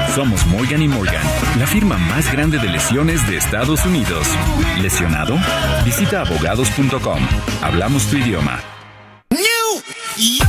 Somos Morgan & Morgan, la firma más grande de lesiones de Estados Unidos. ¿Lesionado? Visita abogados.com. Hablamos tu idioma.